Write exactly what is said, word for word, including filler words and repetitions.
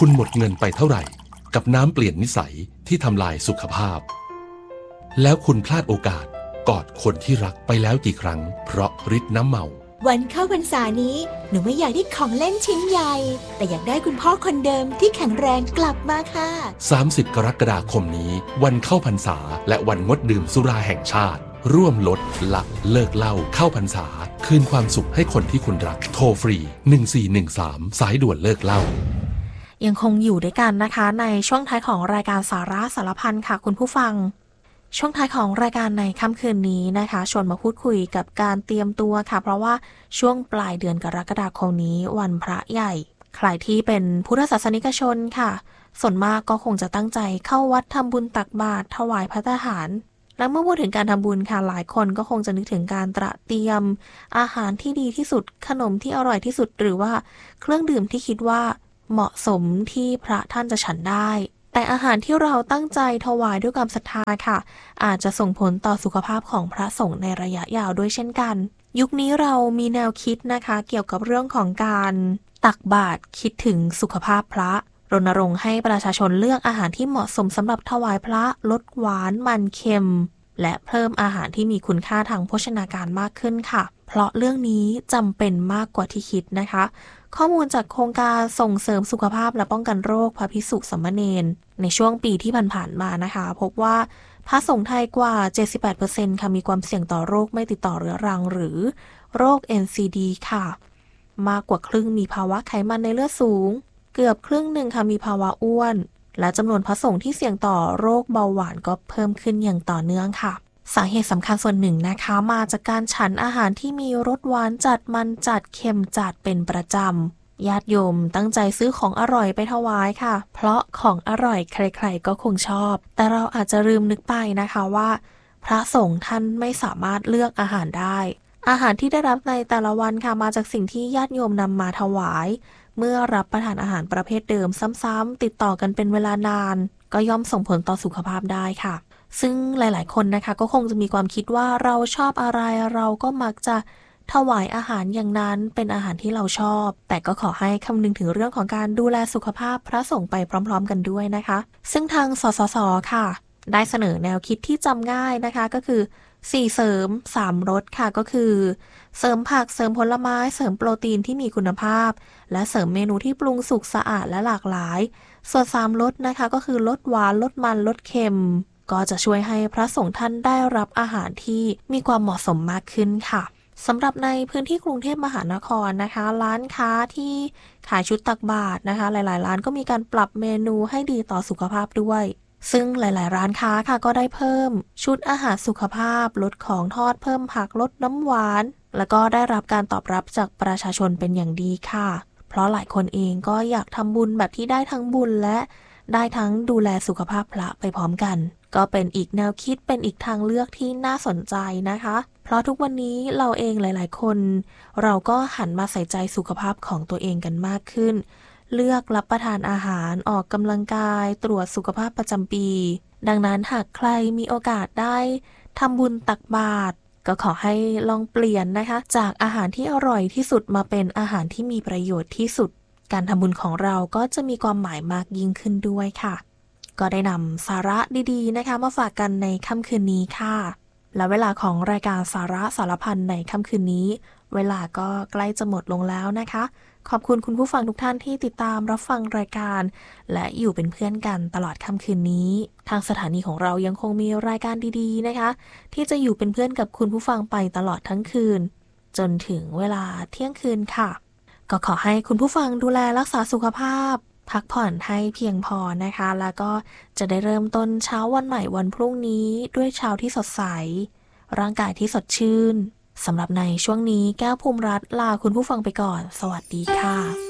คุณหมดเงินไปเท่าไหร่กับน้ำเปลี่ยนนิสัยที่ทำลายสุขภาพแล้วคุณพลาดโอกาสกอดคนที่รักไปแล้วกี่ครั้งเพราะฤทธิ์น้ำเมาวันเข้าพรรษานี้หนูไม่อยากได้ของเล่นชิ้นใหญ่แต่อยากได้คุณพ่อคนเดิมที่แข็งแรงกลับมาค่ะสามสิบกรกฎาคมนี้วันเข้าพรรษาและวันงดดื่มสุราแห่งชาติร่วมลดละเลิกเหล้าเข้าพรรษาคืนความสุขให้คนที่คุณรักโทรฟรีหนึ่งสี่หนึ่งสามสายด่วนเลิกเหล้ายังคงอยู่ด้วยกันนะคะในช่วงท้ายของรายการสาระสารพันค่ะคุณผู้ฟังช่วงท้ายของรายการในค่ำคืนนี้นะคะชวนมาพูดคุยกับการเตรียมตัวค่ะเพราะว่าช่วงปลายเดือนกรกฎาคมนี้วันพระใหญ่ใครที่เป็นพุทธศาสนิกชนค่ะส่วนมากก็คงจะตั้งใจเข้าวัดทำบุญตักบาตรถวายพระทหารและเมื่อพูดถึงการทำบุญค่ะหลายคนก็คงจะนึกถึงการตระเตรียมอาหารที่ดีที่สุดขนมที่อร่อยที่สุดหรือว่าเครื่องดื่มที่คิดว่าเหมาะสมที่พระท่านจะฉันได้แต่อาหารที่เราตั้งใจถวายด้วยความศรัทธาค่ะอาจจะส่งผลต่อสุขภาพของพระสงฆ์ในระยะยาวด้วยเช่นกันยุคนี้เรามีแนวคิดนะคะเกี่ยวกับเรื่องของการตักบาตรคิดถึงสุขภาพพระรณรงค์ให้ประชาชนเลือกอาหารที่เหมาะสมสำหรับถวายพระลดหวานมันเค็มและเพิ่มอาหารที่มีคุณค่าทางโภชนาการมากขึ้นค่ะเพราะเรื่องนี้จำเป็นมากกว่าที่คิดนะคะข้อมูลจากโครงการส่งเสริมสุขภาพและป้องกันโรคพระภิกษุสามเณรในช่วงปีที่ผ่านๆมานะคะพบว่าพระสงฆ์ไทยกว่า เจ็ดสิบแปดเปอร์เซ็นต์ ค่ะมีความเสี่ยงต่อโรคไม่ติดต่อเรื้อรังหรือโรค เอ็น ซี ดี ค่ะมากกว่าครึ่งมีภาวะไขมันในเลือดสูงเกือบครึ่งหนึ่งค่ะมีภาวะอ้วนและจำนวนพระสงฆ์ที่เสี่ยงต่อโรคเบาหวานก็เพิ่มขึ้นอย่างต่อเนื่องค่ะสาเหตุสำคัญส่วนหนึ่งนะคะมาจากการฉันอาหารที่มีรสหวานจัดมันจัดเค็มจัดเป็นประจำญาติโยมตั้งใจซื้อของอร่อยไปถวายค่ะเพราะของอร่อยใครๆก็คงชอบแต่เราอาจจะลืมนึกไปนะคะว่าพระสงฆ์ท่านไม่สามารถเลือกอาหารได้อาหารที่ได้รับในแต่ละวันค่ะมาจากสิ่งที่ญาติโยมนำมาถวายเมื่อรับประทานอาหารประเภทเดิมซ้ำๆติดต่อกันเป็นเวลานานก็ย่อมส่งผลต่อสุขภาพได้ค่ะซึ่งหลายๆคนนะคะก็คงจะมีความคิดว่าเราชอบอะไรเราก็มักจะถวายอาหารอย่างนั้นเป็นอาหารที่เราชอบแต่ก็ขอให้คำนึงถึงเรื่องของการดูแลสุขภาพพระสงฆ์ไปพร้อมๆกันด้วยนะคะซึ่งทางสสส.ค่ะได้เสนอแนวคิดที่จำง่ายนะคะก็คือสี่เสริมสามลดค่ะก็คือเสริมผักเสริมผลไม้เสริมโปรตีนที่มีคุณภาพและเสริมเมนูที่ปรุงสุกสะอาดและหลากหลายส่วนสามลดนะคะก็คือลดหวานลดมันลดเค็มก็จะช่วยให้พระสงฆ์ท่านได้รับอาหารที่มีความเหมาะสมมากขึ้นค่ะสำหรับในพื้นที่กรุงเทพมหานครนะคะร้านค้าที่ขายชุดตักบาตรนะคะหลายๆร้านก็มีการปรับเมนูให้ดีต่อสุขภาพด้วยซึ่งหลายๆร้านค้าค่ะก็ได้เพิ่มชุดอาหารสุขภาพลดของทอดเพิ่มผักลดน้ำหวานแล้วก็ได้รับการตอบรับจากประชาชนเป็นอย่างดีค่ะเพราะหลายคนเองก็อยากทำบุญแบบที่ได้ทั้งบุญและได้ทั้งดูแลสุขภาพพระไปพร้อมกันก็เป็นอีกแนวคิดเป็นอีกทางเลือกที่น่าสนใจนะคะเพราะทุกวันนี้เราเองหลายๆคนเราก็หันมาใส่ใจสุขภาพของตัวเองกันมากขึ้นเลือกรับประทานอาหารออกกำลังกายตรวจสุขภาพประจำปีดังนั้นหากใครมีโอกาสได้ทำบุญตักบาตรก็ขอให้ลองเปลี่ยนนะคะจากอาหารที่อร่อยที่สุดมาเป็นอาหารที่มีประโยชน์ที่สุดการทำบุญของเราก็จะมีความหมายมากยิ่งขึ้นด้วยค่ะก็ได้นำสาระดีๆนะคะมาฝากกันในค่ำคืนนี้ค่ะและเวลาของรายการสาระสารพันในค่ำคืนนี้เวลาก็ใกล้จะหมดลงแล้วนะคะขอบคุณคุณผู้ฟังทุกท่านที่ติดตามรับฟังรายการและอยู่เป็นเพื่อนกันตลอดค่ำคืนนี้ทางสถานีของเรายังคงมีรายการดีๆนะคะที่จะอยู่เป็นเพื่อนกับคุณผู้ฟังไปตลอดทั้งคืนจนถึงเวลาเที่ยงคืนค่ะก็ขอให้คุณผู้ฟังดูแลรักษาสุขภาพพักผ่อนให้เพียงพอนะคะแล้วก็จะได้เริ่มต้นเช้าวันใหม่วันพรุ่งนี้ด้วยเช้าที่สดใสร่างกายที่สดชื่นสำหรับในช่วงนี้แก้วภูมิรัตน์ลาคุณผู้ฟังไปก่อนสวัสดีค่ะ